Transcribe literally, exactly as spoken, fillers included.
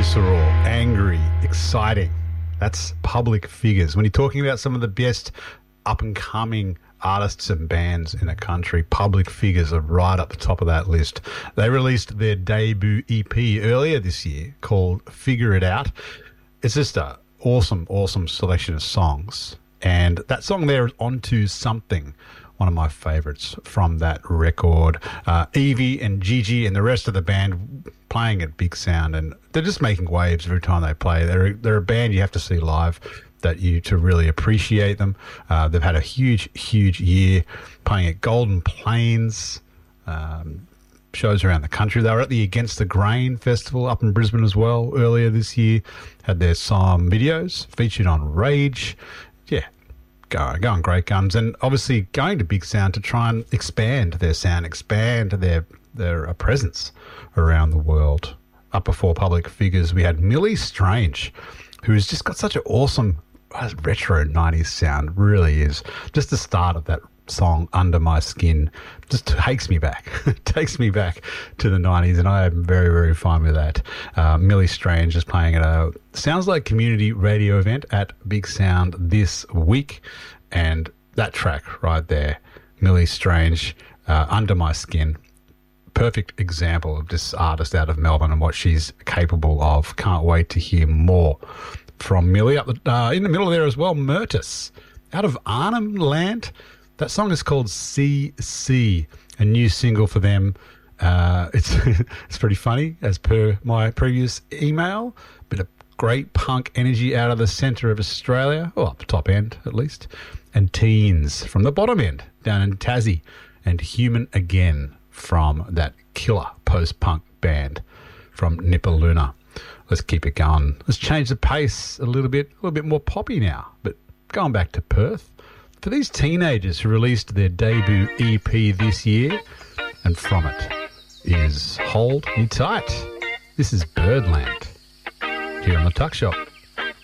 visceral, angry, exciting. That's Public Figures. When you're talking about some of the best up-and-coming artists and bands in a country, Public Figures are right up the top of that list. They released their debut E P earlier this year called Figure It Out. It's just an awesome, awesome selection of songs. And that song there is Onto Something, one of my favourites from that record. Uh, Evie and Gigi and the rest of the band playing at Big Sound, and they're just making waves every time they play. They're, they're a band you have to see live that you to really appreciate them. Uh, they've had a huge, huge year playing at Golden Plains, um, shows around the country. They were at the Against the Grain Festival up in Brisbane as well earlier this year. Had their song videos featured on Rage. Yeah, going, going great guns. And obviously going to Big Sound to try and expand their sound, expand their, their uh, presence around the world. Up before Public Figures, we had Millie Strange, who's just got such an awesome retro nineties sound. Really is. Just the start of that song, Under My Skin, just takes me back. takes me back to the nineties, and I am very, very fine with that. Uh, Millie Strange is playing at a Sounds Like community radio event at Big Sound this week, and that track right there, Millie Strange, uh, Under My Skin, perfect example of this artist out of Melbourne and what she's capable of. Can't wait to hear more from Millie. Up the, uh, in the middle there as well, Murtis, out of Arnhem Land. That song is called C C, a new single for them. Uh, it's it's pretty funny, as per my previous email. Bit of great punk energy out of the centre of Australia, or up the top end at least, and Teens from the bottom end down in Tassie, and Human Again from that killer post-punk band from Nipaluna. Let's keep it going. Let's change the pace a little bit, a little bit more poppy now, but going back to Perth. For these teenagers who released their debut E P this year, and from it is Hold Me Tight. This is Birdland here on The Tuck Shop.